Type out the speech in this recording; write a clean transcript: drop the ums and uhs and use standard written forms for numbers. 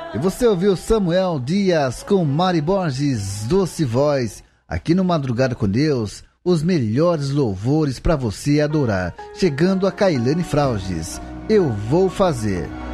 E você ouviu Samuel Dias com Mari Borges, Doce Voz. Aqui no Madrugada com Deus, os melhores louvores para você adorar. Chegando a Kailane Frauges, Eu Vou Fazer.